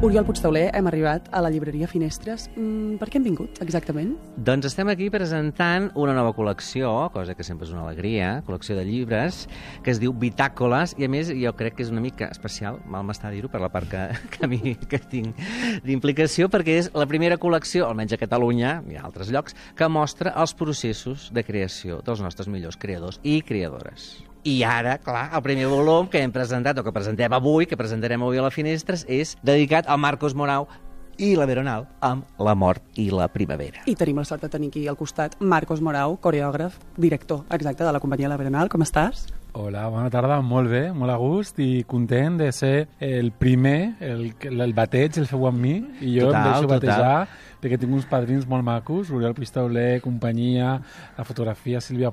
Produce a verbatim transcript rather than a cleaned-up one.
Oriol Puigtauler, hem arribat a la llibreria Finestres. Mm, per què hem vingut, exactament? Doncs estem aquí presentant una nova col·lecció, cosa que sempre és una alegria, col·lecció de llibres, que es diu Bitàcoles, i a més jo crec que és una mica especial, mal m'està dir-ho per la part que, que, mi, que tinc d'implicació, perquè és la primera col·lecció, almenys a Catalunya, i a altres llocs, que mostra els processos de creació dels nostres millors creadors i creadores. I ara, clar, el primer volum que hem presentat, o que presentem avui, que presentarem avui a la Finestres, és dedicat a Marcos Morau i la Veronal amb La mort i la primavera. I tenim la sort de tenir aquí al costat Marcos Morau, coreògraf, director exacte de la companyia La Veronal. Com estàs? Hola, bona tarda, molt bé, molt a gust i content de ser el primer, el, el bateig el feu amb mi, i jo total, em deixo batejar total. perquè tinc uns padrins molt macos, Oriol Puigtauler, companyia, la fotografia Sílvia